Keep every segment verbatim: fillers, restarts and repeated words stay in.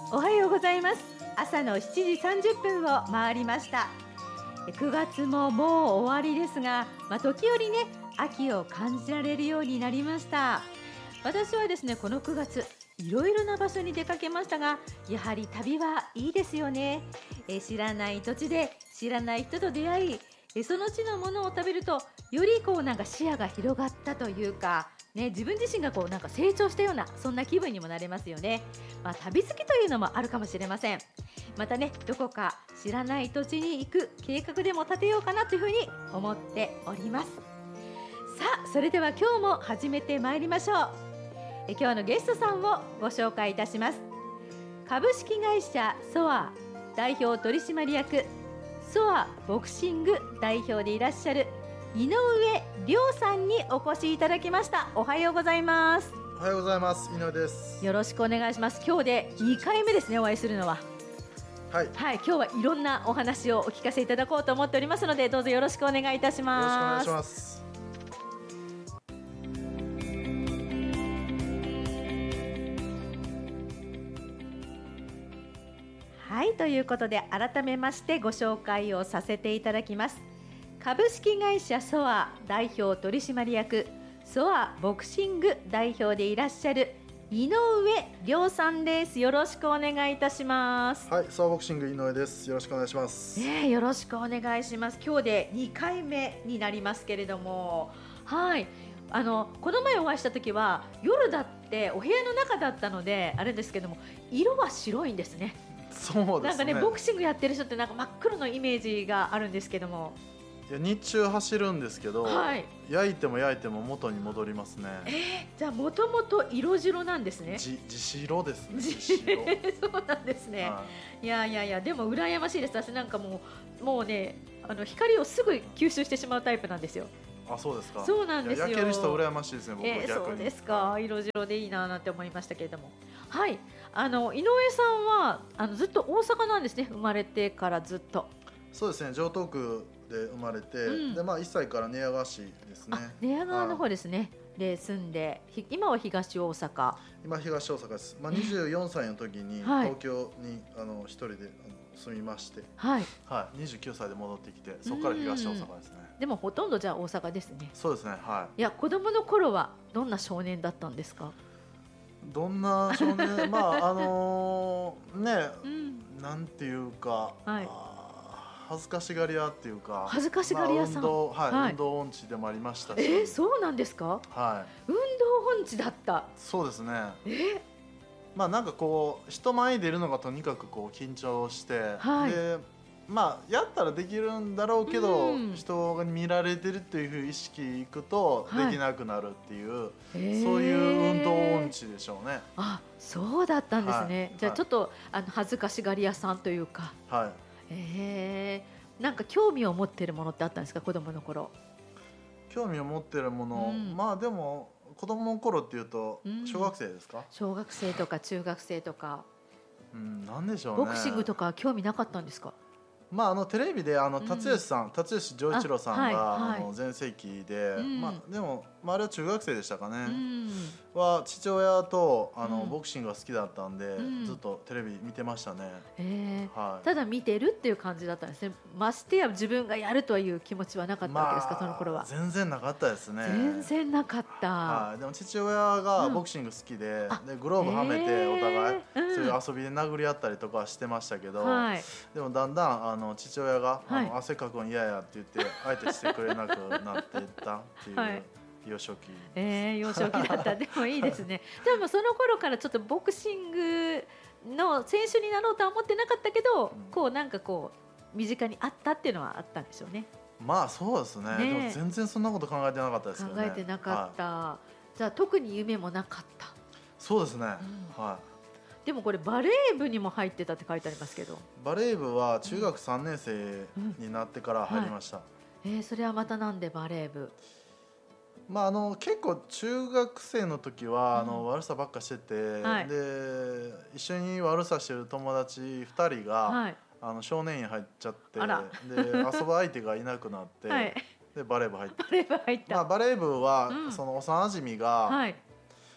おはようございます。朝のしちじさんじゅっぷんを回りました。くがつももう終わりですが、まあ、時折ね秋を感じられるようになりました。私はですねこのくがついろいろな場所に出かけましたが、やはり旅はいいですよね。え知らない土地で知らない人と出会い、えその地のものを食べるとよりこうなんか視野が広がったというか、ね、自分自身がこうなんか成長したようなそんな気分にもなれますよね。まあ、旅好きというのもあるかもしれません。またねどこか知らない土地に行く計画でも立てようかなというふうに思っております。さあそれでは今日も始めてまいりましょう。え今日のゲストさんをご紹介いたします。株式会社ソア代表取締役、ソアボクシング代表でいらっしゃる井上亮さんにお越しいただきました。おはようございます。 おはようございます。井上です。 よろしくお願いします。今日でにかいめですね、お会いするのは。 はい、 はい、今日はいろんなお話をお聞かせいただこうと思っておりますので、どうぞよろしくお願いいたします。 よろしくお願いします。 はい、ということで改めましてご紹介をさせていただきます。株式会社ソア代表取締役、ソアボクシング代表でいらっしゃる井上亮さんです。よろしくお願いいたします。 はい、ソアボクシング井上です。よろしくお願いします。 ね、よろしくお願いします。今日でにかいめになりますけれども、はい、あのこの前お会いした時は夜だってお部屋の中だったのであれですけども、色は白いんですね。 そうですね。 なんかねボクシングやってる人ってなんか真っ黒のイメージがあるんですけども、 いや日中走るんですけど、はい、焼いても焼いても元に戻りますね。 えー、じゃあもともと色白なんですね。 じ地白ですね。地白そうなんですね、はい、いやいやいやでも羨ましいです。私なんかもうもうねあの光をすぐ吸収してしまうタイプなんですよ。 あ、そうですか。 そうなんですよ。 焼ける人羨ましいですね。僕、 えー、 逆に。 そうですか。色白でいいななんて思いましたけれども、はい、あの井上さんはあのずっと大阪なんですね。生まれてからずっと。 そうですね。城東区で生まれて、うん、でまあいっさいから寝屋川市ですね。 寝屋川の方ですね。で住んで、今は東大阪。 今東大阪です。まあにじゅうよんさいの時に東京に、はい、あの一人であの住みまして、はいはい、にじゅうきゅうさいで戻ってきて、そこから東大阪ですね。 でもほとんどじゃあ大阪ですね。 そうですね。はい。 いや子供の頃はどんな少年だったんですか？ どんな少年まああのー、ね、うん、なんていうか、はい、恥ずかしがり屋っていうか、 恥ずかしがり屋さん、 まあ、運動、はいはい、運動音痴でもありましたし。 えー、そうなんですか？ はい、 運動音痴だった。 そうですね。 えー、 まあなんかこう人前に出るのがとにかくこう緊張して、はい、でまあやったらできるんだろうけど、うん、人が見られてるっていう意識いくとできなくなるっていう、はい、そういう運動音痴でしょうね。 あ、そうだったんですね。はい、じゃあちょっと、はい、あの恥ずかしがり屋さんというか。 はい。 えー、なんか興味を持っているものってあったんですか？子供の頃。 興味を持っているもの、うん、まあでも子供の頃っていうと小学生ですか？うん、 小学生とか中学生とか、 うん、なんでしょうね。 ボクシングとか興味なかったんですか？ まあ、あのテレビであの辰吉さん、うん、辰吉丈一郎さんがあ、はいはい、あの全盛期で、うん、まあ、でも、まあ、あれは中学生でしたかね、うん、は父親とあの、うん、ボクシングが好きだったんで、うん、ずっとテレビ見てましたね。 えーはい、ただ見てるっていう感じだったんですね。ましてや自分がやるという気持ちはなかったわけですか？まあ、その頃は全然なかったですね。 全然なかった、 はい、でも父親がボクシング好きで、うん、でグローブはめてお互い、えー、そういう遊びで殴り合ったりとかしてましたけど、はい、でもだんだんあの父親がはい、あの汗かくん嫌やって言って相手してくれなくなっていったっていう、はい、幼少期、 えー、幼少期だったでもいいですね。でもその頃からちょっとボクシングの選手になろうとは思ってなかったけど、うん、こうなんかこう身近にあったっていうのはあったんでしょうね。 まあそうです ね, ねでも全然そんなこと考えてなかったですよね。 考えてなかった、はい、じゃあ特に夢もなかった。 そうですね、うん、はい。 でもこれバレー部にも入ってたって書いてありますけど。 バレー部は中学さんねん生になってから入りました、うんうん、はい、えー、それはまたなんでバレー部。 まあ、あの結構中学生の時は、うん、あの悪さばっかしてて、はい、で一緒に悪さしてる友達ふたりが、はい、あの少年院入っちゃってで遊ぶ相手がいなくなって、はい、でバレー部入ってバレー部入った、 まあ、バレー部は、うん、その幼馴染が、はい、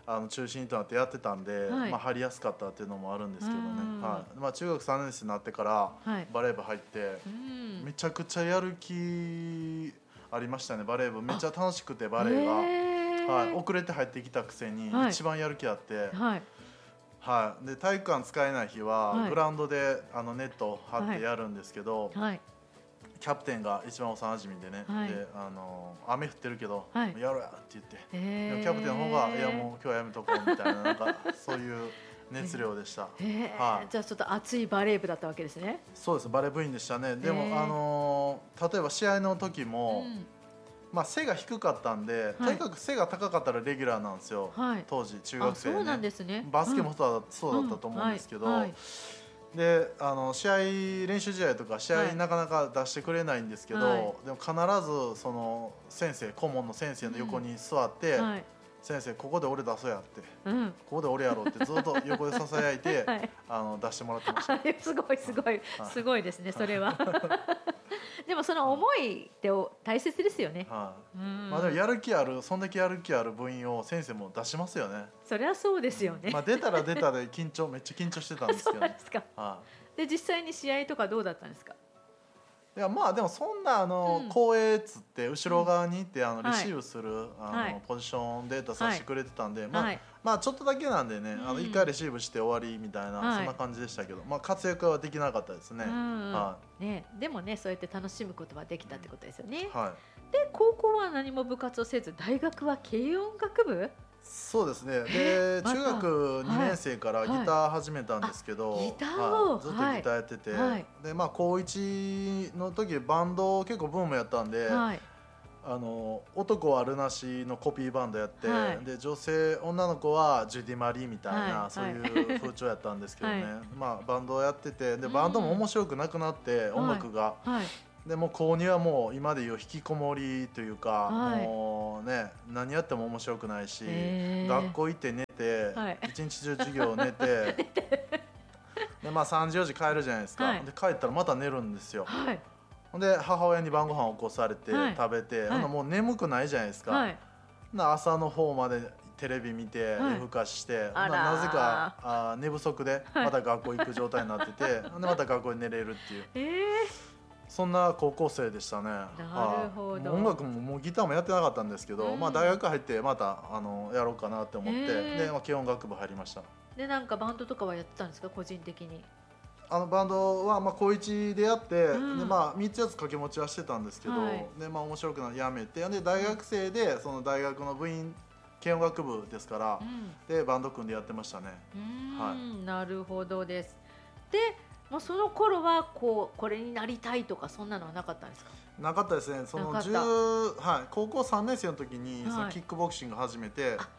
あの中心となってやってたんで、 はい、 まあ、入りやすかったっていうのもあるんですけどね、はいまあ、中学さんねん生になってからバレー部入って、はい、めちゃくちゃやる気ありましたね。バレー部めっちゃ楽しくて、バレーが、はい、遅れて入ってきたくせに一番やる気あって、はいはい、で体育館使えない日はグラウンドであのネットを張ってやるんですけど、はいはい、キャプテンが一番幼馴染でね、はい、であの雨降ってるけど、はい、やろうやって言って、でもキャプテンの方がいやもう今日はやめとこうみたいな、なんかそういう熱量でした。 はい、じゃあちょっと熱いバレー部だったわけですね。 そうです、バレー部員でしたね。でもあの例えば試合の時も、うんまあ、背が低かったんで、とにかく背が高かったらレギュラーなんですよ、はい、当時中学生、ね、 そうなんですね。 バスケもそうだ、うん、そうだったと思うんですけど、うんはいはい、であの試合練習試合とか試合なかなか出してくれないんですけど、はい、でも必ずその先生顧問の先生の横に座って、うんはい、先生ここで俺出そうやって、うん、ここで俺やろうってずっと横でささやいて、はい、あの出してもらってました。 すごいすごい、はい、すごいですねそれは。でもその思いって大切ですよね。はい、 うんまあ、でもやる気ある、そんだけやる気ある部員を先生も出しますよね。 そりゃそうですよね。 まあ、出たら出たで緊張めっちゃ緊張してたんですけど、ね、 そうなんですか。はい、で実際に試合とかどうだったんですか。 いやまあでもそんなあの後衛っつって後ろ側に行ってあのレシーブするあのポジションデータさせてくれてたんで、まあまあちょっとだけなんでね、あのいっかいレシーブして終わりみたいなそんな感じでしたけど、まあ活躍はできなかったですね。はい。 ねでもねそうやって楽しむことができたってことですよね。はい。で高校は何も部活をせず、大学は軽音楽部。 そうですね。で中学にねん生からギター始めたんですけど、 ギターをずっとギターやってて、でまあ高いちの時バンド結構ブームやったんで、あの男はルナシーのコピーバンドやって、で女性女の子はジュディ・マリーみたいなそういう風潮やったんですけどね。まあバンドをやってて、でバンドも面白くなくなって音楽が。でも高にはもう今でいう引きこもりというか、はい、もうね何やっても面白くないし、学校行って寝て、はい、一日中授業寝てで、まあ、さんじよじ帰るじゃないですか、はい、で帰ったらまた寝るんですよ、はい、で母親に晩ご飯起こされて、はい、食べて、はい、もう眠くないじゃないですか、はい、朝の方までテレビ見て夜更かしして、はい、な, なぜかあ寝不足でまた学校行く状態になってて、はい、でまた学校に寝れるっていう。えーそんな高校生でしたね。 なるほど。 音楽ももうギターもやってなかったんですけど、うん、まあ大学入ってまたあのやろうかなって思って、で、まあ、軽音楽部入りました。 でなんかバンドとかはやってたんですか、個人的に。 あのバンドはまあ高いちでやって、うん、でまあみっつやつ掛け持ちはしてたんですけど、はい、でまあ面白くなってやめて、で大学生でその大学の部員軽音楽部ですから、うん、でバンド組んでやってましたね。 はい。なるほどです。で。もうその頃はこうこれになりたいとかそんなのはなかったんですか。 なかったですね。そのじゅう、はい、高校さんねん生の時にそのキックボクシング始めて、はい、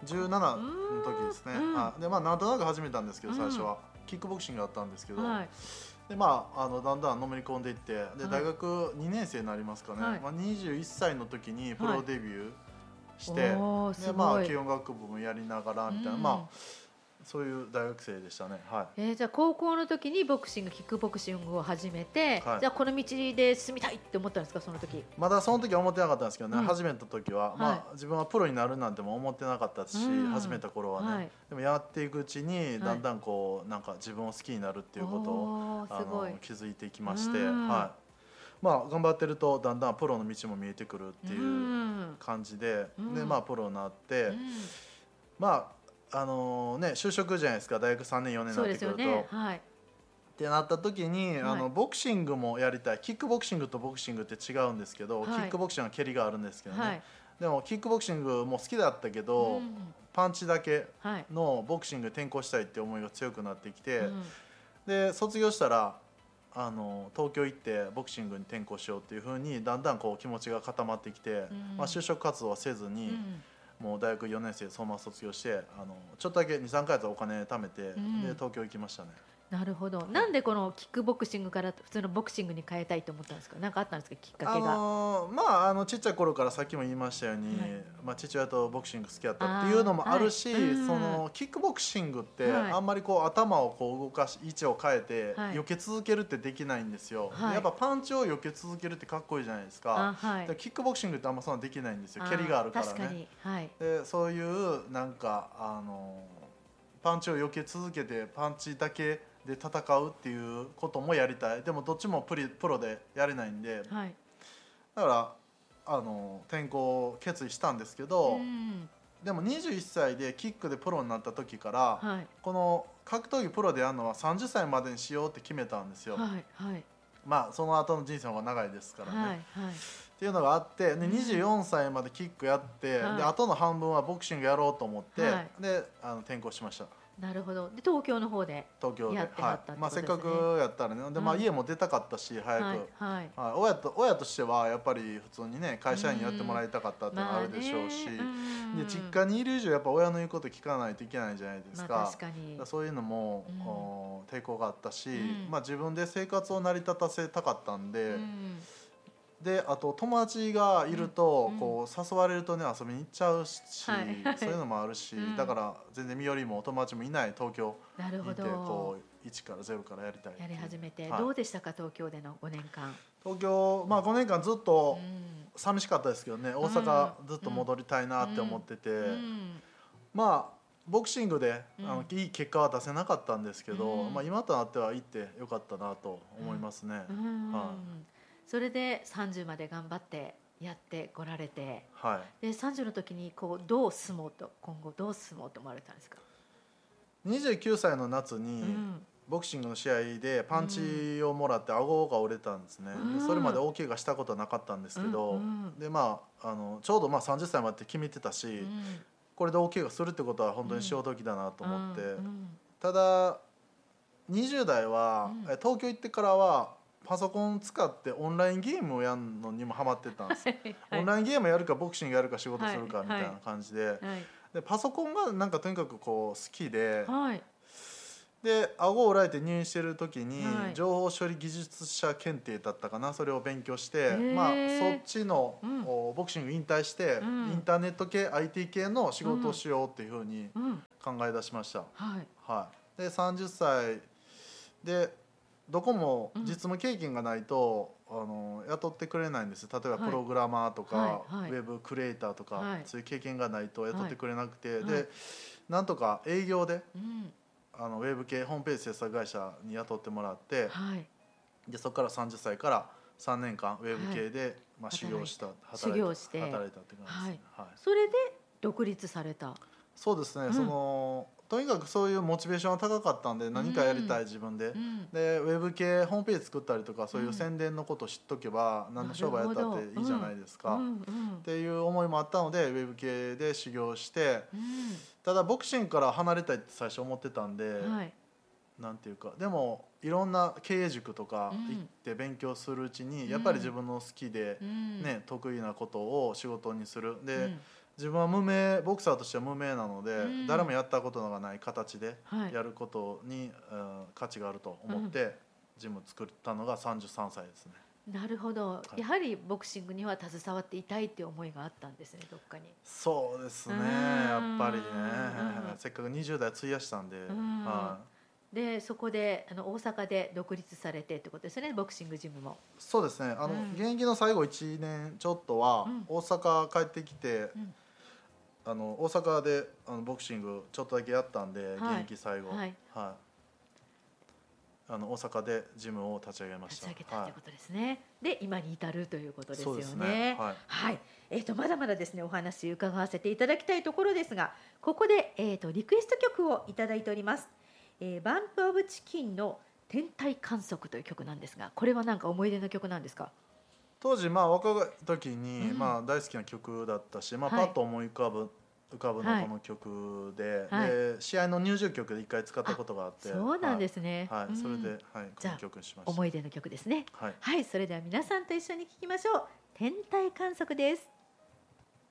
じゅうななの時ですね。あでまあなんとなく始めたんですけど、最初はキックボクシングだったんですけど、はい、でまああのだんだんのめり込んでいって、で大学にねん生になりますかね。はい、まあにじゅういっさいの時にプロデビューして、はい、でまあ軽音楽部もやりながらみたいな、まあ。そういう大学生でしたね。はい。 えー、じゃあ高校の時にボクシング、キックボクシングを始めて、はい、じゃあこの道で進みたいって思ったんですか、その時。 まだその時は思ってなかったんですけどね、うん、始めた時は、はい、まあ自分はプロになるなんても思ってなかったし、うん、始めた頃はね、はい、でもやっていくうちにだんだんこうなんか自分を好きになるっていうことを、あの気づいてきまして、はい。まあ頑張ってるとだんだんプロの道も見えてくるっていう感じで、うん、でまあプロになって、うん、まあ。あのね、就職じゃないですか、大学さんねんよねんになってくると。ね、はい、ってなった時に、はい、あのボクシングもやりたい。キックボクシングとボクシングって違うんですけど、はい、キックボクシングは蹴りがあるんですけどね、はい、でもキックボクシングも好きだったけど、うん、パンチだけのボクシング転向したいって思いが強くなってきて、うん、で卒業したらあの東京行ってボクシングに転向しようっていう風にだんだんこう気持ちが固まってきて、うん、まあ、就職活動はせずに、うん、もう大学よねん生そのまま卒業して、あのちょっとだけにさんかげつお金貯めて、うん、で東京行きましたね。 なるほど。なんでこのキックボクシングから普通のボクシングに変えたいと思ったんですか。何かあったんですか、きっかけが。 あのーまああのちっちゃい頃からさっきも言いましたように、はい、まあ、父親とボクシング好きだったっていうのもあるし、はい、そのキックボクシングってあんまりこう頭をこう動かし位置を変えて避け続けるってできないんですよ、はい、やっぱパンチを避け続けるってかっこいいじゃないですか、はい、キックボクシングってあんまそんなできないんですよ、蹴りがあるからね。確かに、はい、でそういうなんかあのパンチを避け続けてパンチだけで戦うっていうこともやりたい。でもどっちもプリプロでやれないんで、はい、だからあの転校を決意したんですけど、うん、でもにじゅういっさいでキックでプロになった時から、はい、この格闘技プロでやるのはさんじゅっさいまでにしようって決めたんですよ、はいはい、まあその後の人生の方が長いですからね、はいはい、っていうのがあって、でにじゅうよんさいまでキックやって、うん、であとの半分はボクシングやろうと思って、はい、であの転校しました。 なるほど。で東京の方でやってはったってことですね。 まあ、せっかくやったらね、で、まあ、家も出たかったし、うん、早く、はいはいはい、親と親としてはやっぱり普通にね会社員やってもらいたかったってのがあるでしょうし、まあ、で実家にいる以上やっぱ親の言うこと聞かないといけないじゃないですか、まあ、確かにそういうのも、うん、抵抗があったし、うん、まあ、自分で生活を成り立たせたかったんで、うん、であと友達がいると、うん、こう誘われるとね遊びに行っちゃうし、はいはい、そういうのもあるし、うん、だから全然身寄りも友達もいない東京にいてこういちからゼロからやりたいやり始めて、はい、どうでしたか東京でのごねんかん。 東京、まあ、ごねんかんずっと寂しかったですけどね、大阪ずっと戻りたいなって思ってて、うんうん、まあボクシングで、うん、あのいい結果は出せなかったんですけど、うん、まあ、今となっては行ってよかったなと思いますね、うん、はい、 それでさんじゅうまで頑張ってやってこられて、はい、でさんじゅうの時にこうどう進もうと今後どう進もうと思われたんですか。 にじゅうきゅうさいの夏に、うん、ボクシングの試合でパンチをもらって顎が折れたんですね、うん、でそれまで大怪我したことはなかったんですけど、うん、でまあ、あのちょうどまあさんじゅっさいまで決めてたし、うん、これで大怪我するってことは本当に潮時だなと思って、うん、ただにじゅう代は、うん、東京行ってからはパソコン使ってオンラインゲームをやるのにもハマってたんです、はい、オンラインゲームやるかボクシングやるか仕事するかみたいな感じで、はいはい、でパソコンがなんかとにかくこう好きで、はい、で顎を折られて入院してる時に、はい、情報処理技術者検定だったかな、それを勉強して、まあ、そっちの、うん、ボクシング引退して、うん、インターネット系 アイティー 系の仕事をしようっていうふうに考え出しました、うん、はいはい、でさんじゅっさいでどこも実務経験がないと、うん、あの雇ってくれないんです。例えばプログラマーとか、はいはい、ウェブクリエイターとか、はい、そういう経験がないと雇ってくれなくて、はい、でなんとか営業で、うん、あのウェブ系ホームページ制作会社に雇ってもらって、はい、でそこからさんじゅっさいからさんねんかんウェブ系で、はい、まあ、修行した修行して働いたって感じですね、はいはい、それで独立された。 そうですね、うん、そのとにかくそういうモチベーションが高かったんで何かやりたい自分で、うん、でウェブ系ホームページ作ったりとかそういう宣伝のことを知っとけば、うん、何の商売やったっていいじゃないですか、うんうんうん、っていう思いもあったのでウェブ系で修行して、うん、ただボクシングから離れたいって最初思ってたんで、はい、なんていうかでもいろんな経営塾とか行って勉強するうちに、うん、やっぱり自分の好きで、ね、うん、得意なことを仕事にするで、うん、自分は無名ボクサーとしては無名なので、うん、誰もやったことがない形でやることに、はい、うん、価値があると思って、うん、ジムを作ったのがさんじゅうさんさいですね。 なるほど、はい、やはりボクシングには携わっていたいっていう思いがあったんですね、どっかに。 そうですね、やっぱりね、せっかくにじゅう代費やしたんで、はい、 でそこであの大阪で独立されてってことですね、ボクシングジムも。 そうですね、あの、うん、現役の最後いちねんちょっとは大阪帰ってきて、うん、あの大阪であのボクシングちょっとだけやったんで、はい、現役最後、はいはい、あの大阪でジムを立ち上げました。 立ち上げたということですね、はい、で今に至るということですよ ね, そうですね、はいはい、えー、とまだまだですねお話伺わせていただきたいところですが、ここで、えー、とリクエスト曲をいただいております。えー、バンプオブチキンの天体観測という曲なんですが、これは何か思い出の曲なんですか？ 当時まあ若い時に、うん、まあ大好きな曲だったし、まあ、パッと思い浮かぶ、はい、浮かぶのこの曲で、はい、で試合の入場曲で一回使ったことがあって。 そうなんですね、 はいはい、それで、はい、この曲にしました。 思い出の曲ですね、 はいはい、それでは皆さんと一緒に聴きましょう。天体観測です。